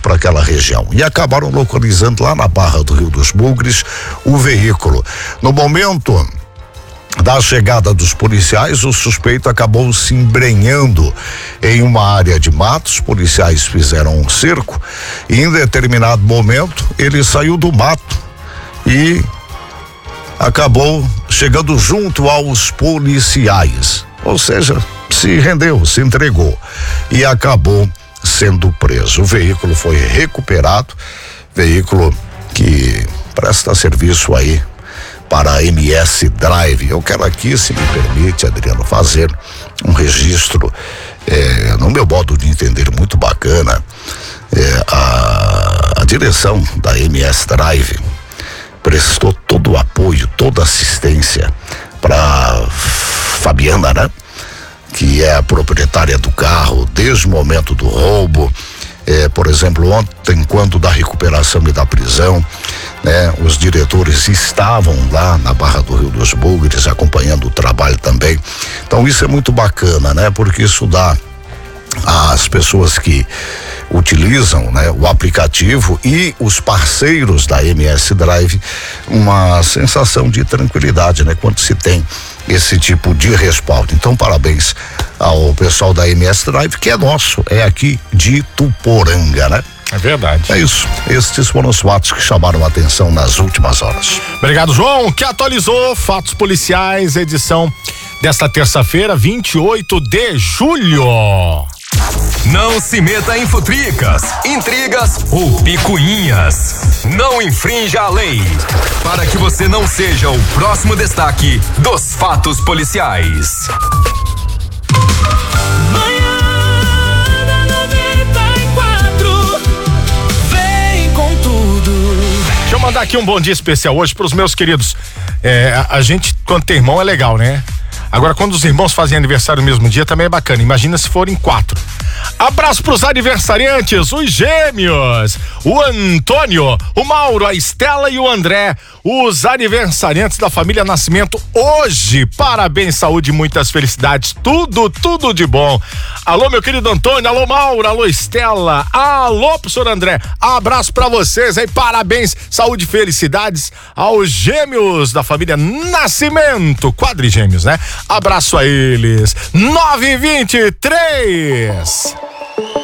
para aquela região e acabaram localizando lá na Barra do Rio dos Bugres o veículo. No momento da chegada dos policiais, o suspeito acabou se embrenhando em uma área de matos. Os policiais fizeram um cerco e em determinado momento ele saiu do mato e acabou chegando junto aos policiais, ou seja, se rendeu, se entregou e acabou sendo preso. O veículo foi recuperado, veículo que presta serviço aí para a MS Drive. Eu quero aqui, se me permite, Adriano, fazer um registro, no meu modo de entender, muito bacana. A direção da MS Drive prestou todo o apoio, toda a assistência para Fabiana, né? Que é a proprietária do carro desde o momento do roubo. Por exemplo, ontem, quando da recuperação e da prisão, né, os diretores estavam lá na Barra do Rio dos Bugres acompanhando o trabalho também. Então isso é muito bacana, né? Porque isso dá às pessoas que utilizam, né, o aplicativo e os parceiros da MS Drive uma sensação de tranquilidade, né? Quando se tem esse tipo de respaldo. Então, parabéns ao pessoal da MS Drive, que é nosso, é aqui de Tuporanga, né? É verdade. É isso. Estes foram os fatos que chamaram a atenção nas últimas horas. Obrigado, João, que atualizou Fatos Policiais, edição desta terça-feira, 28 de julho. Não se meta em futricas, intrigas ou picuinhas. Não infrinja a lei, para que você não seja o próximo destaque dos fatos policiais. Manhã da 94, vem com tudo. Deixa eu mandar aqui um bom dia especial hoje pros meus queridos. A gente, quando tem irmão, é legal, né? Agora, quando os irmãos fazem aniversário no mesmo dia, também é bacana. Imagina se forem 4. Abraço pros aniversariantes, os gêmeos, o Antônio, o Mauro, a Estela e o André, os aniversariantes da família Nascimento hoje. Parabéns, saúde e muitas felicidades, tudo de bom. Alô, meu querido Antônio, alô, Mauro, alô, Estela, alô, professor André, abraço pra vocês aí, parabéns, saúde e felicidades aos gêmeos da família Nascimento, quadrigêmeos, né? Abraço a eles. 9h23.